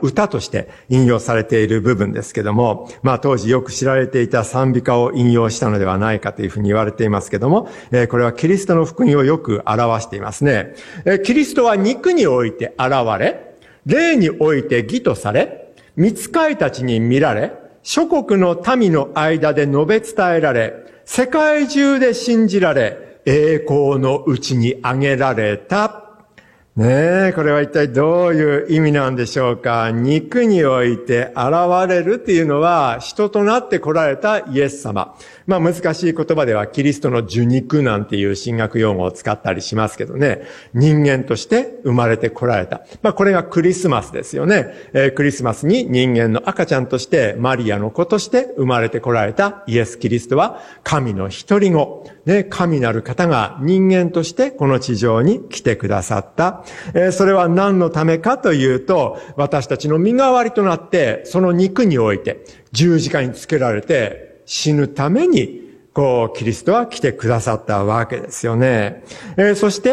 歌として引用されている部分ですけども、当時よく知られていた賛美歌を引用したのではないかというふうに言われていますけども、これはキリストの福音をよく表していますね。キリストは肉において現れ、霊において義とされ、御使いたちに見られ、諸国の民の間で述べ伝えられ、世界中で信じられ、栄光のうちに挙げられた。ねえ、これは一体どういう意味なんでしょうか。肉において現れるっていうのは、人となって来られたイエス様。難しい言葉ではキリストの受肉なんていう神学用語を使ったりしますけどね。人間として生まれて来られた。これがクリスマスですよね。クリスマスに人間の赤ちゃんとして、マリアの子として生まれて来られたイエス・キリストは、神の一人子。神なる方が人間としてこの地上に来てくださった。それは何のためかというと、私たちの身代わりとなって、その肉において十字架につけられて死ぬために、キリストは来てくださったわけですよね。そして、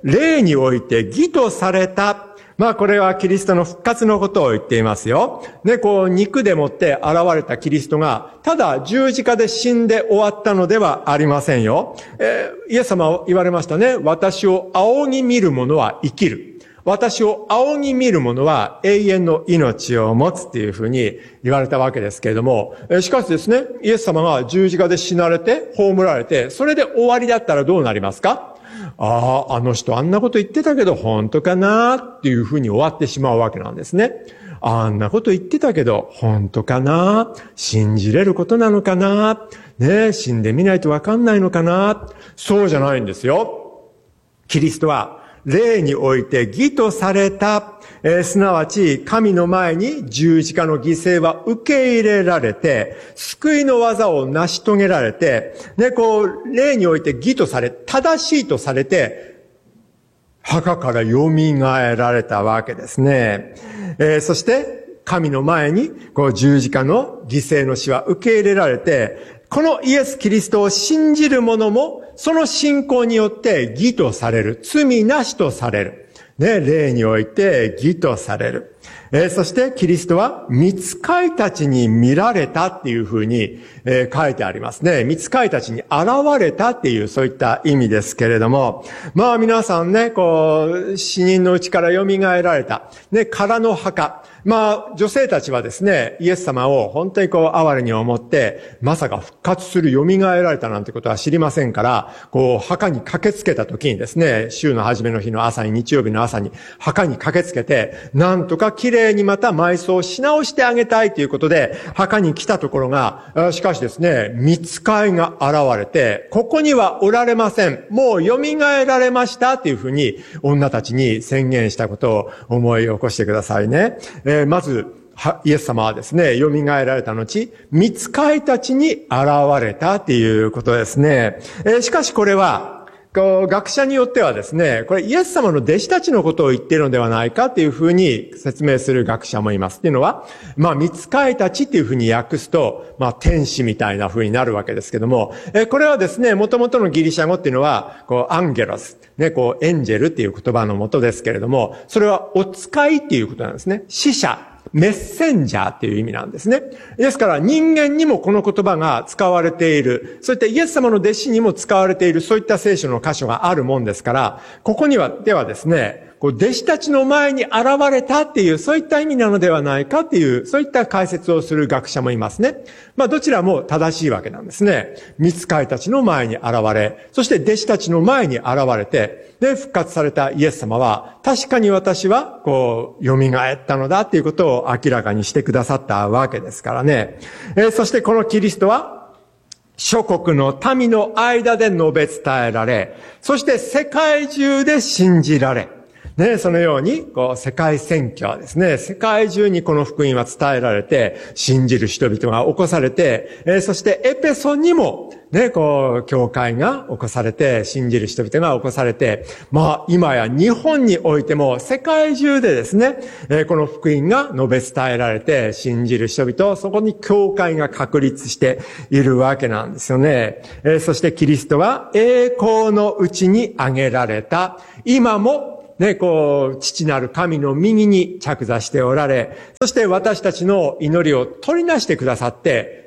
霊において義とされた。これはキリストの復活のことを言っていますよ。肉でもって現れたキリストが、ただ十字架で死んで終わったのではありませんよ。イエス様は言われましたね。私を仰ぎ見る者は生きる。私を仰ぎ見る者は永遠の命を持つっていうふうに言われたわけですけれども、しかしですね、イエス様が十字架で死なれて、葬られて、それで終わりだったらどうなりますか？あの人あんなこと言ってたけど本当かなっていうふうに終わってしまうわけなんですね。あんなこと言ってたけど本当かな、信じれることなのかな、死んでみないとわかんないのかな。そうじゃないんですよ。キリストは霊において義とされた、すなわち神の前に十字架の犠牲は受け入れられて、救いの技を成し遂げられて、霊において義とされ、正しいとされて、墓から蘇られたわけですね。そして、神の前に、十字架の犠牲の死は受け入れられて、このイエス・キリストを信じる者も、その信仰によって義とされる。罪なしとされる。霊において義とされる。そしてキリストは御使いたちに見られたっていうふうに、書いてありますね。御使いたちに現れたっていうそういった意味ですけれども、皆さんね、死人のうちから蘇られた。空の墓。女性たちはですね、イエス様を本当に哀れに思って、まさか復活する、蘇られたなんてことは知りませんから、墓に駆けつけた時にですね、週の初めの日の朝に、日曜日の朝に、墓に駆けつけて、なんとか綺麗にまた埋葬し直してあげたいということで、墓に来たところが、しかしですね、御使いが現れて、ここにはおられません。もう蘇られましたというふうに、女たちに宣言したことを思い起こしてくださいね。まず、イエス様はですね、蘇られた後、御使いたちに現れたっていうことですね。しかしこれは、学者によってはですね、これイエス様の弟子たちのことを言っているのではないかっていうふうに説明する学者もいます。っていうのは、御使いたちっていうふうに訳すと、天使みたいなふうになるわけですけども、これはですね、元々のギリシャ語っていうのは、アンゲロス、エンジェルっていう言葉の元ですけれども、それはお使いっていうことなんですね。使者。メッセンジャーっていう意味なんですね。ですから人間にもこの言葉が使われている。そういったイエス様の弟子にも使われている、そういった聖書の箇所があるもんですから、ここには、ではですね、弟子たちの前に現れたっていう、そういった意味なのではないかっていう、そういった解説をする学者もいますね。どちらも正しいわけなんですね。御使いたちの前に現れ、そして弟子たちの前に現れて、で、復活されたイエス様は、確かに私は、蘇ったのだっていうことを明らかにしてくださったわけですからね。そしてこのキリストは、諸国の民の間で述べ伝えられ、そして世界中で信じられ、そのように、世界宣教ですね。世界中にこの福音は伝えられて、信じる人々が起こされて、そしてエペソにも、教会が起こされて、信じる人々が起こされて、今や日本においても世界中でですね、この福音が述べ伝えられて、信じる人々、そこに教会が確立しているわけなんですよね。そしてキリストは栄光のうちに挙げられた。今もね、父なる神の右に着座しておられ、そして私たちの祈りを取りなしてくださって、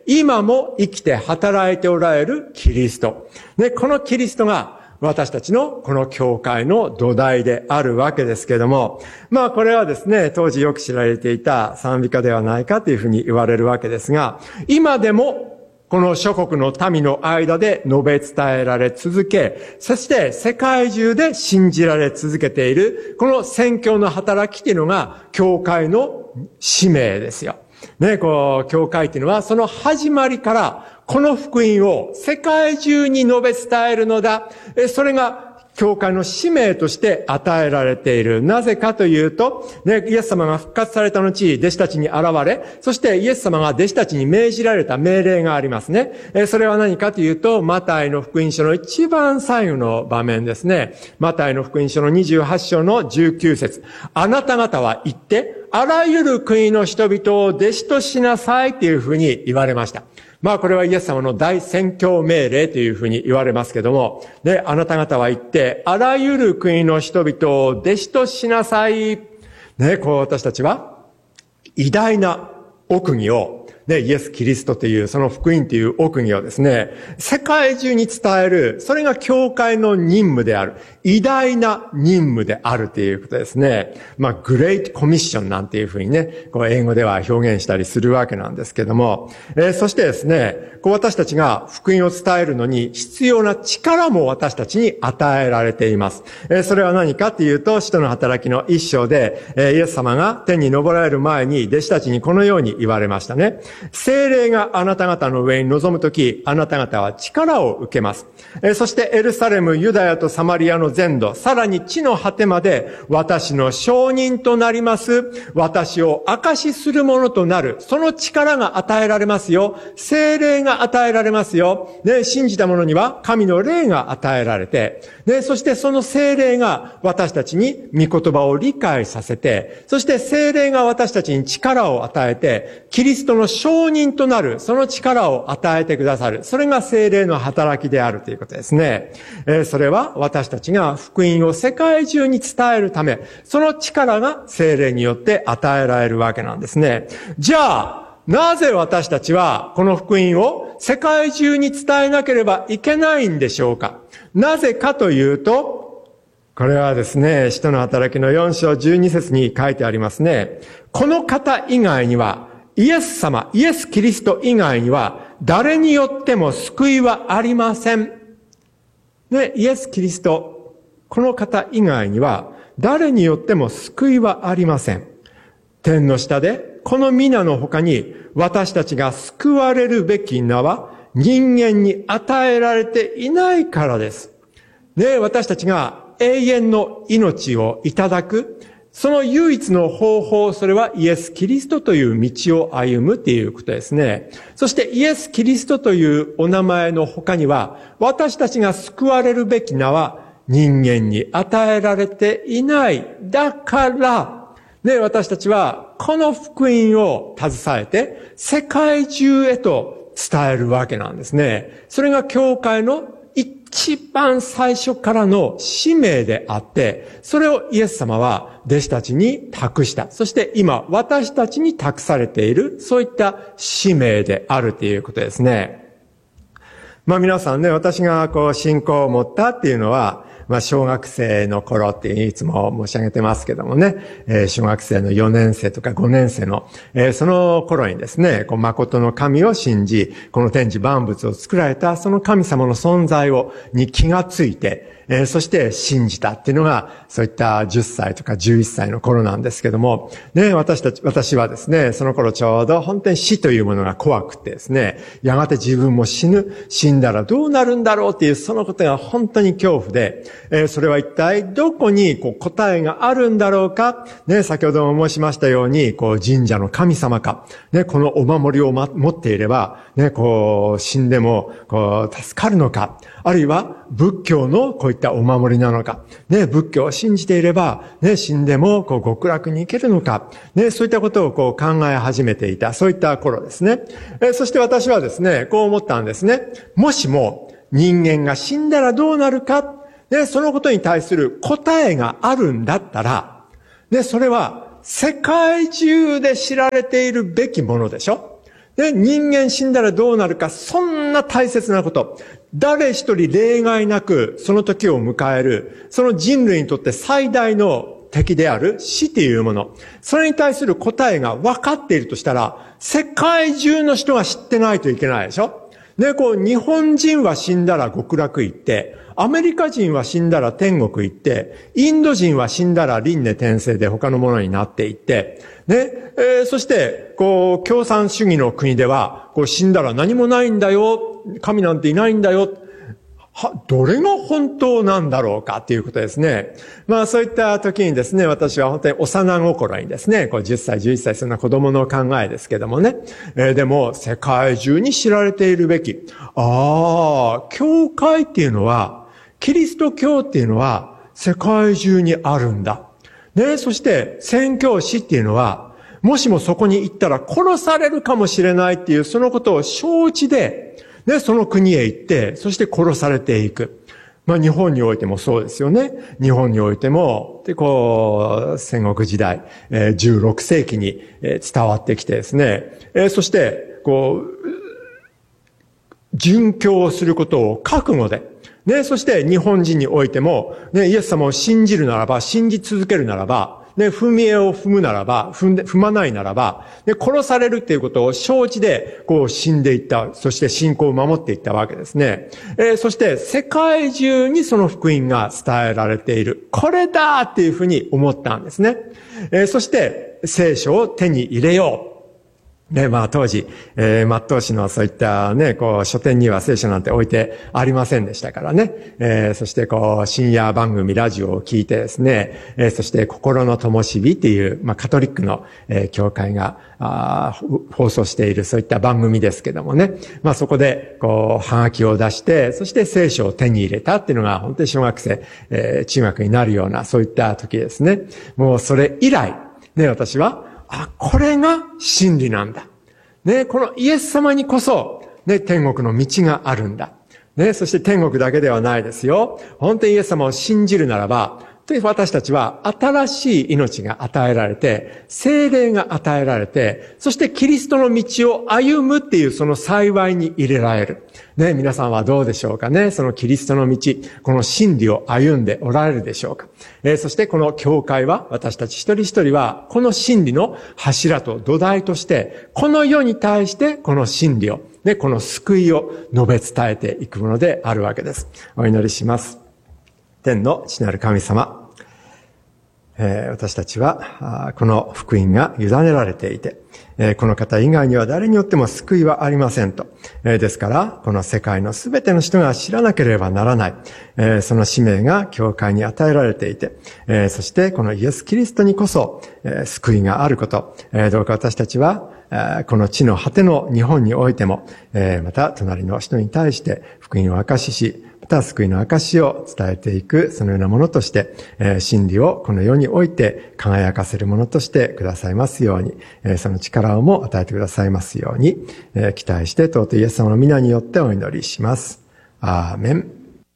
今も生きて働いておられるキリスト。ね、このキリストが私たちのこの教会の土台であるわけですけれども、これはですね、当時よく知られていた賛美歌ではないかというふうに言われるわけですが、今でもこの諸国の民の間で述べ伝えられ続け、そして世界中で信じられ続けている、この宣教の働きというのが、教会の使命ですよ。ね、教会っていうのは、その始まりから、この福音を世界中に述べ伝えるのだ。それが、教会の使命として与えられている。なぜかというと、ね、イエス様が復活された後、弟子たちに現れ、そしてイエス様が弟子たちに命じられた命令がありますね。それは何かというと、マタイの福音書の一番最後の場面ですね。マタイの福音書の28章の19節。あなた方は行って、あらゆる国の人々を弟子としなさいというふうに言われました。これはイエス様の大宣教命令というふうに言われますけども、で、あなた方は行って、あらゆる国の人々を弟子としなさい。ね、私たちは、偉大な奥義を、ね、イエス・キリストという、その福音という奥義をですね、世界中に伝える、それが教会の任務である。偉大な任務であるということですね。グレートコミッションなんていうふうにね、英語では表現したりするわけなんですけども、そしてですね、私たちが福音を伝えるのに必要な力も私たちに与えられています。それは何かというと、使徒の働きの一章で、イエス様が天に昇られる前に弟子たちにこのように言われましたね。聖霊があなた方の上に臨むとき、あなた方は力を受けます。そしてエルサレム、ユダヤとサマリアの全土、さらに地の果てまで私の証人となります。私を証しするものとなる。その力が与えられますよ。聖霊が与えられますよ。ね、信じた者には神の霊が与えられて、ね、そしてその聖霊が私たちに御言葉を理解させて、そして聖霊が私たちに力を与えて、キリストの証人となる、その力を与えてくださる。それが聖霊の働きであるということですね。それは私たちが福音を世界中に伝えるため、その力が聖霊によって与えられるわけなんですね。じゃあ、なぜ私たちはこの福音を世界中に伝えなければいけないんでしょうか？なぜかというと、これはですね、使徒の働きの4章12節に書いてありますね。この方以外には、イエス様、イエス・キリスト以外には、誰によっても救いはありません。ね、イエス・キリスト、この方以外には、誰によっても救いはありません。天の下で、この皆の他に、私たちが救われるべき名は、人間に与えられていないからです。ね、私たちが永遠の命をいただく、その唯一の方法、それはイエス・キリストという道を歩むっていうことですね。そしてイエス・キリストというお名前の他には、私たちが救われるべき名は人間に与えられていない。だから、ね、私たちはこの福音を携えて世界中へと伝えるわけなんですね。それが教会の一番最初からの使命であって、それをイエス様は弟子たちに託した。そして今私たちに託されている、そういった使命であるということですね。皆さんね、私が信仰を持ったっていうのは、小学生の頃っていつも申し上げてますけどもね、小学生の4年生とか5年生の、その頃にですね、誠の神を信じ、この天地万物を作られたその神様の存在に気がついて、そして信じたっていうのが、そういった10歳とか11歳の頃なんですけども、ね、私はですね、その頃ちょうど本当に死というものが怖くてですね、やがて自分も死んだらどうなるんだろうっていうそのことが本当に恐怖で、それは一体どこに答えがあるんだろうか、ね、先ほども申しましたように、神社の神様か、ね、このお守りを持っていれば、ね、死んでも助かるのか、あるいは仏教のこういったお守りなのか、ね、仏教を信じていれば、ね、死んでも極楽に行けるのか、ね、そういったことを考え始めていた、そういった頃ですね。そして私はですね、こう思ったんですね。もしも人間が死んだらどうなるか、 で、そのことに対する答えがあるんだったら、で、それは世界中で知られているべきものでしょ。で、人間死んだらどうなるか、そんな大切なこと。誰一人例外なくその時を迎える、その人類にとって最大の敵である死というもの。それに対する答えが分かっているとしたら、世界中の人が知ってないといけないでしょ。で、日本人は死んだら極楽行って、アメリカ人は死んだら天国行って、インド人は死んだら輪廻転生で他のものになっていって、ね、そして、共産主義の国では、死んだら何もないんだよ、神なんていないんだよ、どれが本当なんだろうかっていうことですね。そういった時にですね、私は本当に幼心にですね、10歳、11歳、そんな子供の考えですけどもね。でも、世界中に知られているべき。教会っていうのは、キリスト教っていうのは、世界中にあるんだ。ね、そして、宣教師っていうのは、もしもそこに行ったら殺されるかもしれないっていう、そのことを承知で、で、その国へ行って、そして殺されていく。日本においてもそうですよね。日本においても、で、戦国時代、16世紀に伝わってきてですね、そして、殉教をすることを覚悟で、ね、そして日本人においても、ね、イエス様を信じるならば、信じ続けるならば、ね、踏み絵を踏むならば、踏まないならば、ね、殺されるっていうことを承知で、死んでいった。そして信仰を守っていったわけですね。そして、世界中にその福音が伝えられている。これだっていうふうに思ったんですね。そして、聖書を手に入れよう。ね、当時、松東市のそういったね、書店には聖書なんて置いてありませんでしたからね。そして、深夜番組、ラジオを聞いてですね、そして、心の灯火っていう、カトリックの、教会が、放送しているそういった番組ですけどもね。そこで、はがきを出して、そして聖書を手に入れたっていうのが、本当に小学生、中学になるような、そういった時ですね。もうそれ以来、ね、私は、これが真理なんだ。ね、このイエス様にこそ、ね、天国の道があるんだ。ね、そして天国だけではないですよ。本当にイエス様を信じるならば、私たちは新しい命が与えられて、聖霊が与えられて、そしてキリストの道を歩むっていうその幸いに入れられる。ね、皆さんはどうでしょうかね。そのキリストの道、この真理を歩んでおられるでしょうか。そしてこの教会は、私たち一人一人は、この真理の柱と土台として、この世に対してこの真理を、ね、この救いを述べ伝えていくものであるわけです。お祈りします。天の父なる神様、私たちはこの福音が委ねられていて、この方以外には誰によっても救いはありませんと。ですから、この世界のすべての人が知らなければならない。その使命が教会に与えられていて、そしてこのイエス・キリストにこそ救いがあること。どうか私たちは、この地の果ての日本においても、また隣の人に対して福音を証しし、また救いの証を伝えていく、そのようなものとして、真理をこの世において輝かせるものとしてくださいますように、その力をも与えてくださいますように、期待して尊いイエス様の皆によってお祈りします。アーメン。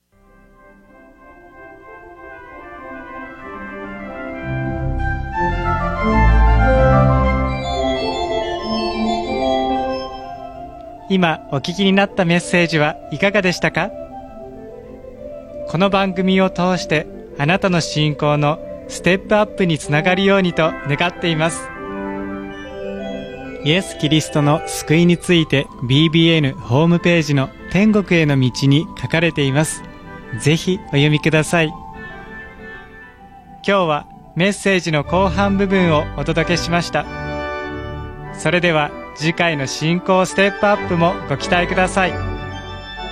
今お聞きになったメッセージはいかがでしたか？この番組を通してあなたの信仰のステップアップにつながるようにと願っています。イエス・キリストの救いについて BBN ホームページの天国への道に書かれています。ぜひお読みください。今日はメッセージの後半部分をお届けしました。それでは次回の信仰ステップアップもご期待ください。